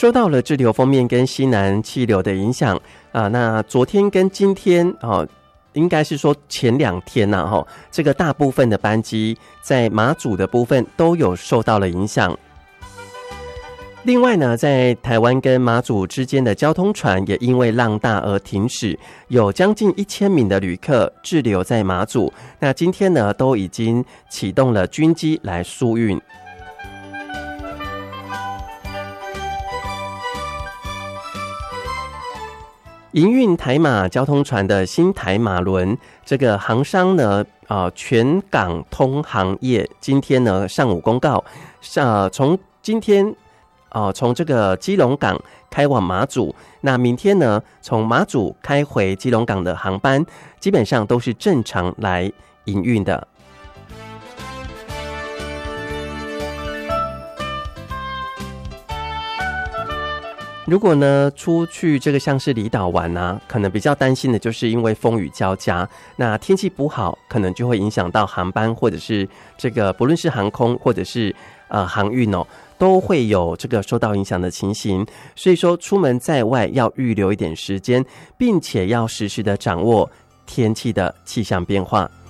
受到了滞留锋面跟西南气流的影响那昨天跟今天应该是说前2天这个大部分的班机在马祖的部分都有受到了影响。另外呢，在台湾跟马祖之间的交通船也因为浪大而停驶，有将近1000名的旅客滞留在马祖。那今天呢，都已经启动了军机来疏运。营运台马交通船的新台马轮，这个航商呢，全港通航业今天呢上午公告，从今天从这个基隆港开往马祖，那明天呢从马祖开回基隆港的航班，基本上都是正常来营运的。如果呢出去这个像是离岛玩可能比较担心的就是因为风雨交加，那天气不好，可能就会影响到航班，或者是这个不论是航空或者是航运都会有这个受到影响的情形。所以说出门在外要预留一点时间，并且要实时的掌握天气的气象变化。